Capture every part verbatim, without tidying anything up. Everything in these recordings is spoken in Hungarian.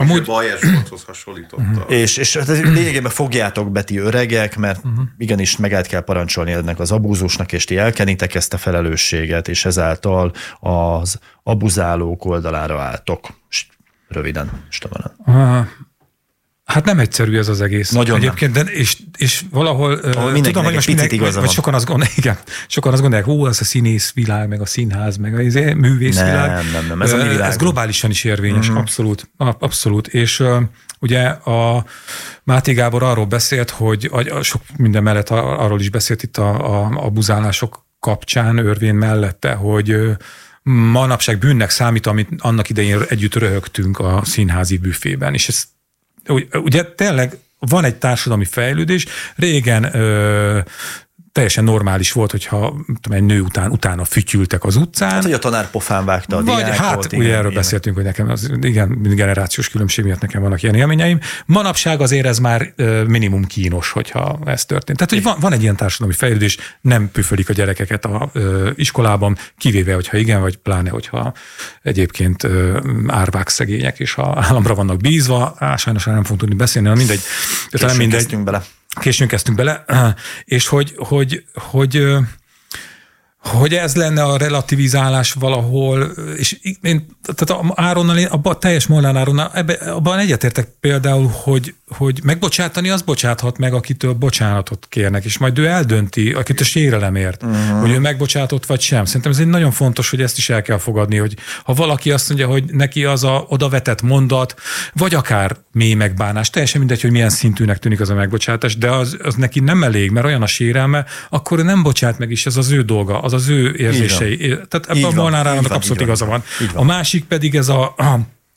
amúgy... Bajer Zsolthoz hasonlította. Uh-huh. És, és lényegében fogjátok be ti öregek, mert uh-huh. igenis meg kell parancsolni ennek az abúzusnak, és ti elkenitek ezt a felelősséget, és ezáltal az abuzálók oldalára álltok. Röviden, Stavaran. Uh, hát nem egyszerű ez az egész. Nagyon egyébként, de és, és valahol uh, tudom, hogy most mindenki, vagy, vagy sokan azt gondolják, igen, sokan azt gondolják, hú, ez a színész világ, meg a színház, meg a művészvilág. Nem, nem, nem, ez a mi világ. Ez globálisan is érvényes, uh-huh. abszolút, abszolút. És uh, ugye a Máté Gábor arról beszélt, hogy a, sok minden mellett arról is beszélt itt a, a, a buzálások kapcsán, örvén mellette, hogy uh, manapság bűnnek számít, amit annak idején együtt röhögtünk a színházi büfében. És ez ugye tényleg van egy társadalmi fejlődés. Régen ö, teljesen normális volt, hogyha tudom, egy nő után utána fütyültek az utcán. Hát, hogy a tanár pofán vágta a diákot. Hát, ugye erről ilyen. beszéltünk, hogy nekem az igen, generációs különbség miatt nekem vannak ilyen élményeim. Manapság azért ez már minimum kínos, hogyha ez történt. Tehát, hogy van, van egy ilyen társadalmi fejlődés, nem püfölik a gyerekeket a ö, iskolában, kivéve, hogyha igen, vagy pláne, hogyha egyébként ö, árvák szegények, és ha államra vannak bízva. Á, sajnos nem fogunk tudni beszélni, de mindegy. Későn mindegy. kezdtünk bele. Későn kezdtünk bele, és hogy, hogy, hogy, hogy ez lenne a relativizálás valahol, és én, tehát Áronnal, én abban teljes Molnár Áronnal, abban egyetértek például, hogy, hogy megbocsátani, az bocsáthat meg, akitől bocsánatot kérnek, és majd ő eldönti, akit a sérelemért, uh-huh. hogy ő megbocsátott vagy sem. Szerintem ez egy nagyon fontos, hogy ezt is el kell fogadni, hogy ha valaki azt mondja, hogy neki az a odavetett mondat, vagy akár mély megbánás, teljesen mindegy, hogy milyen szintűnek tűnik az a megbocsátás, de az, az neki nem elég, mert olyan a sérelme, akkor nem bocsát meg is, ez az ő dolga, az az ő érzései. Tehát ebben a Molnár Áronnal abszolút igaza van. A másik pedig ez a, a,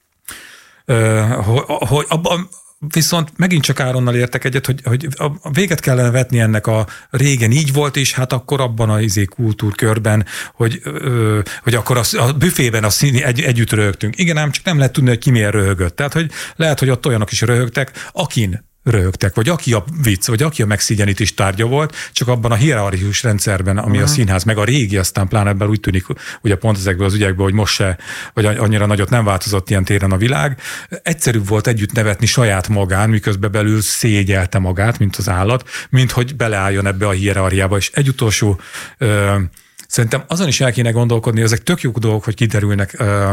a, a hogy abban viszont megint csak Áronnal értek egyet, hogy, hogy a véget kellene vetni ennek a régen így volt, és hát akkor abban a izé kultúrkörben, hogy, ö, hogy akkor a, a büfében a színi, egy, együtt röhögtünk. Igen, ám csak nem lehet tudni, hogy ki milyen röhögött. Tehát, hogy lehet, hogy ott olyanok is röhögtek, akin röhögtek, vagy aki a vicc, vagy aki a megszigyenítés tárgya volt, csak abban a hierarchikus rendszerben, ami uh-huh. a színház, meg a régi, aztán pláne ebben úgy tűnik, ugye pont ezekből az ügyekből, hogy most se, vagy annyira nagyot nem változott ilyen téren a világ. Egyszerűbb volt együtt nevetni saját magán, miközben belül szégyelte magát, mint az állat, mint hogy beleálljon ebbe a hierarchiába. És egy utolsó ö, szerintem azon is el kéne gondolkodni, ezek tök jó dolgok, hogy kiderülnek ö,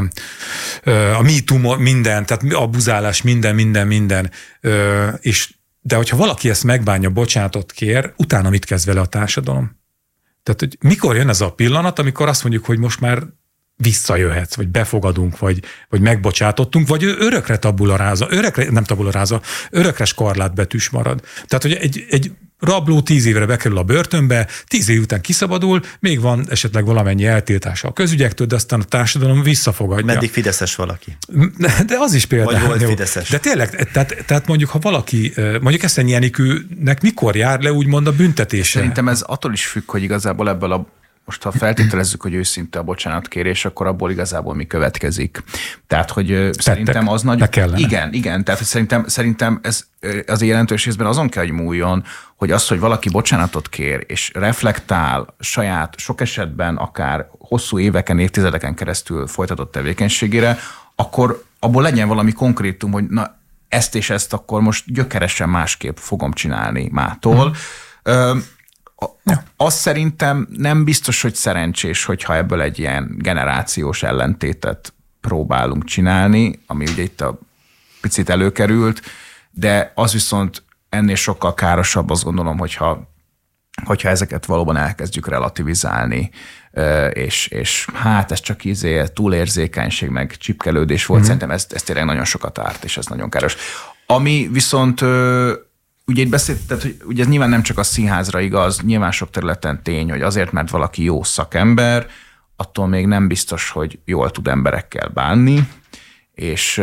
ö, a MeToo minden, tehát a buzálás minden, minden, minden. Ö, és, de hogyha valaki ezt megbánja, bocsánatot kér, utána mit kezd vele a társadalom? Tehát, hogy mikor jön ez a pillanat, amikor azt mondjuk, hogy most már visszajöhetsz, vagy befogadunk, vagy, vagy megbocsátottunk, vagy ő örökre tabularáza, örökre, nem tabularáza, örökre skarlátbetűs marad. Tehát, hogy egy, egy rabló tíz évre bekerül a börtönbe, tíz év után kiszabadul, még van esetleg valamennyi eltiltása a közügyektől, de aztán a társadalom visszafogadja. Meddig fideszes valaki? De az is például. Vagy volt fideszes. De tényleg, tehát, tehát mondjuk, ha valaki, mondjuk Eszennyi Enikőnek mikor jár le úgymond a büntetése? Szerintem ez attól is függ, hogy igazából ebből a most ha feltételezzük, hogy őszinte a bocsánatkérés, akkor abból igazából mi következik. Tehát, hogy Tettek. szerintem az nagy... Igen, igen. Tehát, hogy szerintem, szerintem ez az jelentős részben azon kell, hogy múljon, hogy az, hogy valaki bocsánatot kér, és reflektál saját, sok esetben akár hosszú éveken, évtizedeken keresztül folytatott tevékenységére, akkor abból legyen valami konkrétum, hogy na, ezt és ezt akkor most gyökeresen másképp fogom csinálni mától. Hmm. Ö, Ja. Azt szerintem nem biztos, hogy szerencsés, hogyha ebből egy ilyen generációs ellentétet próbálunk csinálni, ami ugye itt a picit előkerült, de az viszont ennél sokkal károsabb, azt gondolom, hogyha, hogyha ezeket valóban elkezdjük relativizálni, és, és hát ez csak izé, túlérzékenység, meg csipkelődés volt, mm-hmm. szerintem ez, ez tényleg nagyon sokat árt, és ez nagyon káros. Ami viszont... Ugye itt beszélt, tehát, hogy ugye ez nyilván nem csak a színházra igaz, nyilván sok területen tény, hogy azért, mert valaki jó szakember, attól még nem biztos, hogy jól tud emberekkel bánni, és,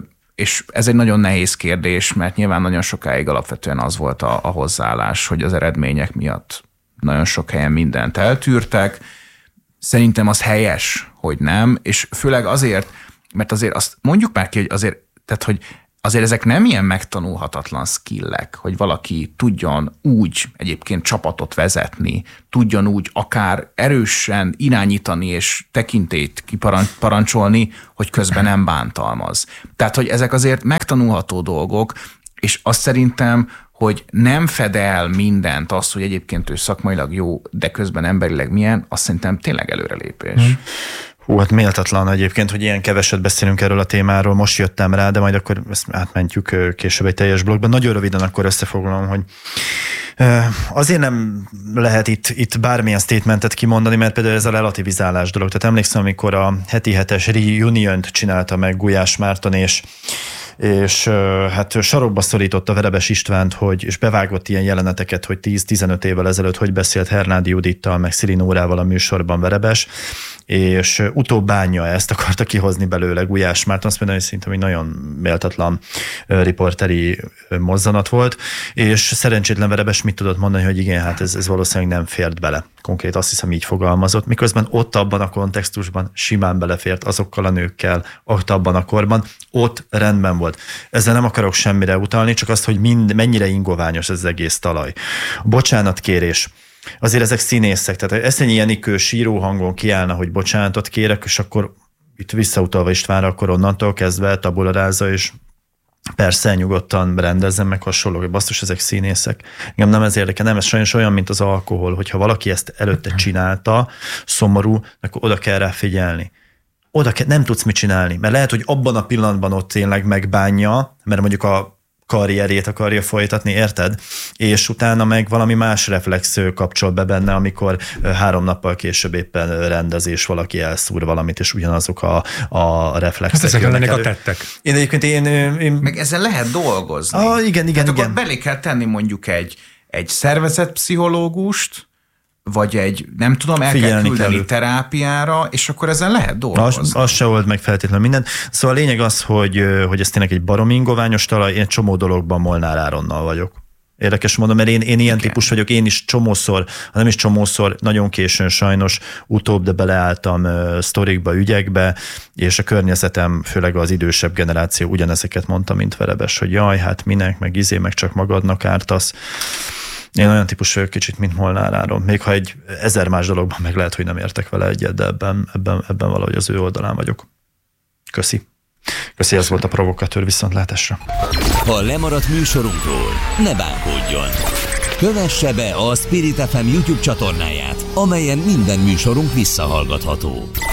és ez egy nagyon nehéz kérdés, mert nyilván nagyon sokáig alapvetően az volt a, a hozzáállás, hogy az eredmények miatt nagyon sok helyen mindent eltűrtek. Szerintem az helyes, hogy nem, és főleg azért, mert azért azt mondjuk már ki, hogy azért, tehát, hogy azért ezek nem ilyen megtanulhatatlan skillek, hogy valaki tudjon úgy egyébként csapatot vezetni, tudjon úgy akár erősen irányítani és tekintélyt kiparancsolni, hogy közben nem bántalmaz. Tehát, hogy ezek azért megtanulható dolgok, és azt szerintem, hogy nem fed el mindent azt, hogy egyébként ő szakmailag jó, de közben emberileg milyen, azt szerintem tényleg előrelépés. Mm. Hú, hát méltatlan egyébként, hogy ilyen keveset beszélünk erről a témáról, most jöttem rá, de majd akkor ezt átmentjük később egy teljes blogban. Nagyon röviden akkor összefoglalom, hogy azért nem lehet itt, itt bármilyen statementet kimondani, mert például ez a relativizálás dolog. Tehát emlékszem, amikor a heti hetes reuniont csinálta meg Gulyás Márton, és és hát sarokba szorította Verebes Istvánt, hogy, és bevágott ilyen jeleneteket, hogy tíz-tizenöt évvel ezelőtt hogy beszélt Hernádi Judittal, meg Szili Nórával a műsorban Verebes, és utóbb bánja ezt, akarta kihozni belőle Gulyás Márton, azt mondani, hogy szerintem egy nagyon méltatlan riporteri mozzanat volt, és szerencsétlen Verebes mit tudott mondani, hogy igen, hát ez, ez valószínűleg nem fért bele. Konkrét azt hiszem így fogalmazott, miközben ott abban a kontextusban simán belefért azokkal a nőkkel, ott abban a korban, ott rendben volt. Ezzel nem akarok semmire utalni, csak azt, hogy mind, mennyire ingoványos ez az egész talaj. A bocsánatkérés. Azért ezek színészek, tehát Eszényi Enikő síró hangon kiállna, hogy bocsánatot kérek, és akkor itt visszautalva Istvánra, akkor onnantól kezdve tabularázza, és persze nyugodtan rendezzen meg hasonló, hogy basszus, ezek színészek. Engem nem ez érdekel, nem, ez sajnos olyan, mint az alkohol, hogyha valaki ezt előtte csinálta, szomorú, akkor oda kell rá figyelni. Oda kell, nem tudsz mit csinálni, mert lehet, hogy abban a pillanatban ott tényleg megbánja, mert mondjuk a karrierjét akarja folytatni, érted? És utána meg valami más reflexió kapcsol be benne, amikor három nappal később éppen rendezés, valaki elszúr valamit, és ugyanazok a, a reflexiók. Hát ezek lennék a tettek. Én egyébként én, én... Meg ezzel lehet dolgozni. Ah, igen, igen, hát igen. Akkor belé kell tenni mondjuk egy, egy szervezetpszichológust, vagy egy, nem tudom, el Figyelni kell küldeni kell. terápiára, és akkor ezen lehet dolgozni. Az, az se old meg feltétlenül mindent. Szóval a lényeg az, hogy, hogy ez tényleg egy baromi ingoványos talaj, én csomó dologban Molnár Áronnal vagyok. Érdekes mondom, mert én, én ilyen okay. típus vagyok, én is csomószor, nem is csomószor, nagyon későn sajnos utóbb, de beleálltam uh, sztorikba, ügyekbe, és a környezetem, főleg az idősebb generáció ugyanezeket mondta, mint Verebes, hogy jaj, hát minek, meg izé, meg csak magadnak ártasz. Én olyan típus vagyok kicsit, mint Molnár Áron. Még ha egy ezer más dologban meg lehet, hogy nem értek vele egyet, de ebben, ebben, ebben valahogy az ő oldalán vagyok. Köszi. Köszi, ez volt a provokatőr, viszontlátásra. Ha lemaradt műsorunkról, ne bánkodjon. Kövesse be a Spirit ef em YouTube csatornáját, amelyen minden műsorunk visszahallgatható.